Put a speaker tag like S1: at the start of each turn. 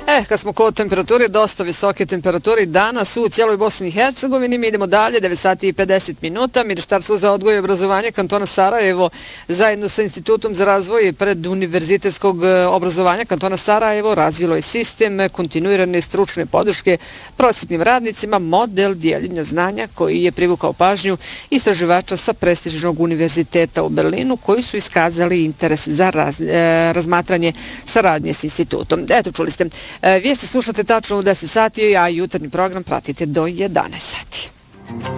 S1: Kad smo kod temperature, dosta visoke temperature danas u cijeloj Bosni i Hercegovini, mi idemo dalje, 9 sati i 50 minuta. Ministarstvo za odgoj i obrazovanje kantona Sarajevo zajedno sa Institutom za razvoj preduniverzitetskog obrazovanja kantona Sarajevo razvilo je sistem kontinuirane stručne podrške prosvetnim radnicima, model dijeljenja znanja koji je privukao pažnju istraživača sa prestižnog univerziteta u Berlinu koji su iskazali interes za razmatranje saradnje s institutom. Eto, čuli ste. Vijesti slušate tačno u 10 sati, a jutarnji program pratite do 11 sati.